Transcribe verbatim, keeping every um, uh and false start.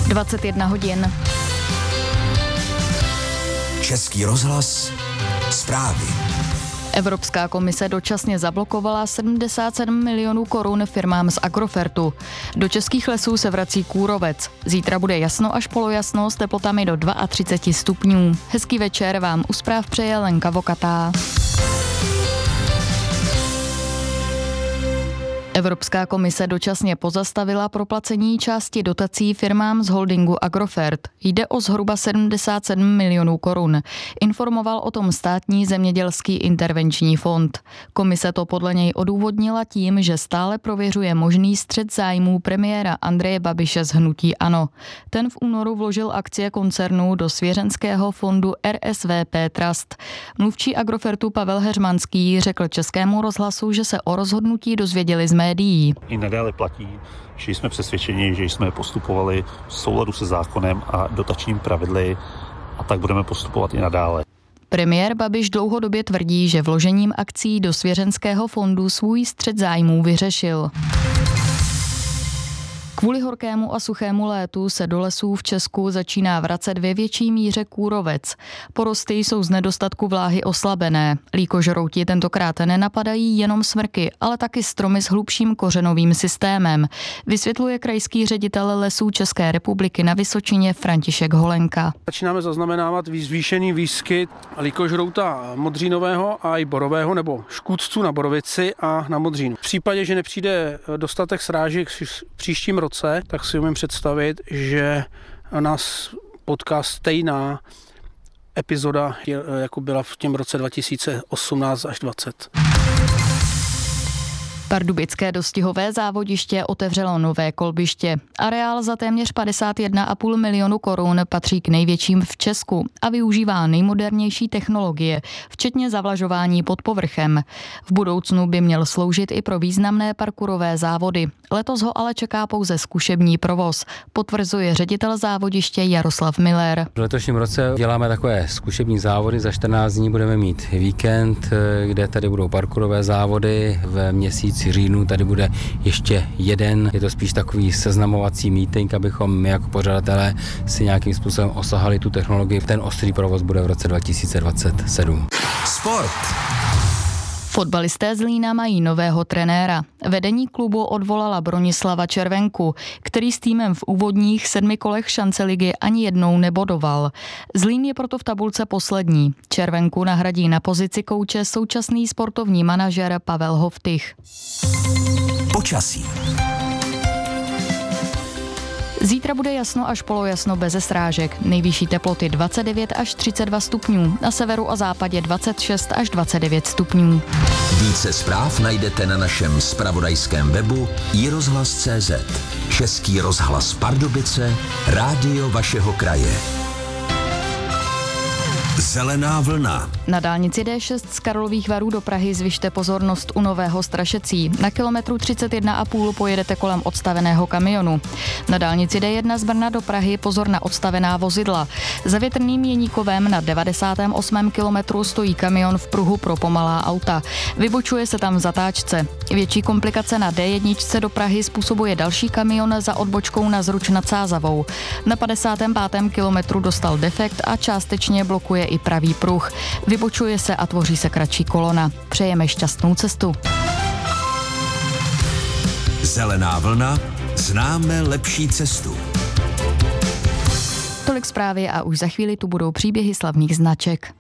dvacet jedna hodin. Český rozhlas, zprávy. Evropská komise dočasně zablokovala sedmdesát sedm milionů korun firmám z Agrofertu. Do českých lesů se vrací kůrovec. Zítra bude jasno až polojasno s teplotami do třicet dva stupňů. Hezký večer vám u zpráv přeje Lenka Vokatá. Evropská komise dočasně pozastavila proplacení části dotací firmám z holdingu Agrofert. Jde o zhruba sedmdesát sedm milionů korun. Informoval o tom státní zemědělský intervenční fond. Komise to podle něj odůvodnila tím, že stále prověřuje možný střet zájmů premiéra Andreje Babiše z hnutí ANO. Ten v únoru vložil akcie koncernu do svěřenského fondu R S V P Trust. Mluvčí Agrofertu Pavel Heřmanský řekl Českému rozhlasu, že se o rozhodnutí dozvěděli z médií. I nadále platí, že jsme přesvědčeni, že jsme postupovali v souladu se zákonem a dotačním pravidly a tak budeme postupovat i nadále. Premiér Babiš dlouhodobě tvrdí, že vložením akcí do svěřenského fondu svůj střet zájmů vyřešil. Kvůli horkému a suchému létu se do lesů v Česku začíná vracet ve větší míře kůrovec. Porosty jsou z nedostatku vláhy oslabené. Líkožrouti tentokrát nenapadají jenom smrky, ale taky stromy s hlubším kořenovým systémem. Vysvětluje krajský ředitel Lesů České republiky na Vysočině František Holenka. Začínáme zaznamenávat zvýšený výskyt líkožrouta modřínového a i borového nebo škůdců na borovici a na modřínu. V případě, že nepřijde dostatek srážek v příštím roce, tak si umím představit, že nás potká stejná epizoda, jako byla v těm roce dva tisíce osmnáct až dvacet. Pardubické dostihové závodiště otevřelo nové kolbiště. Areál za téměř padesát jedna a půl milionu korun patří k největším v Česku a využívá nejmodernější technologie, včetně zavlažování pod povrchem. V budoucnu by měl sloužit i pro významné parkourové závody. Letos ho ale čeká pouze zkušební provoz, potvrzuje ředitel závodiště Jaroslav Miller. V letošním roce děláme takové zkušební závody, za čtrnáct dní budeme mít víkend, kde tady budou parkourové závody, v měsíci říjnu tady bude ještě jeden. Je to spíš takový seznamovací meeting, abychom my jako pořadatelé si nějakým způsobem osahali tu technologii. Ten ostrý provoz bude v roce dva tisíce dvacet sedm. Sport. Fotbalisté Zlína mají nového trenéra. Vedení klubu odvolala Bronislava Červenku, který s týmem v úvodních sedmi kolech šance ligy ani jednou nebodoval. Zlín je proto v tabulce poslední. Červenku nahradí na pozici kouče současný sportovní manažer Pavel Hoftych. Počasí. Zítra bude jasno až polojasno beze srážek. Nejvyšší teploty dvacet devět až třicet dva stupňů. Na severu a západě dvacet šest až dvacet devět stupňů. Více zpráv najdete na našem zpravodajském webu i rozhlas tečka cé zet. Český rozhlas Pardubice, rádio vašeho kraje. Zelená vlna. Na dálnici D šest z Karlových Varů do Prahy zvyšte pozornost u Nového Strašecí. Na kilometru třicet jedna a půl pojedete kolem odstaveného kamionu. Na dálnici D jedna z Brna do Prahy pozor na odstavená vozidla. Za Větrným Jeníkovem na devadesátém osmém kilometru stojí kamion v pruhu pro pomalá auta. Vybočuje se tam v zatáčce. Větší komplikace na D jedna do Prahy způsobuje další kamion za odbočkou na Zruč nad Sázavou. Na padesátém pátém kilometru dostal defekt a částečně blokuje i pravý pruh. Vybočuje se a tvoří se kratší kolona. Přejeme šťastnou cestu. Zelená vlna, známe lepší cestu. Tolik zprávy a už za chvíli tu budou příběhy slavných značek.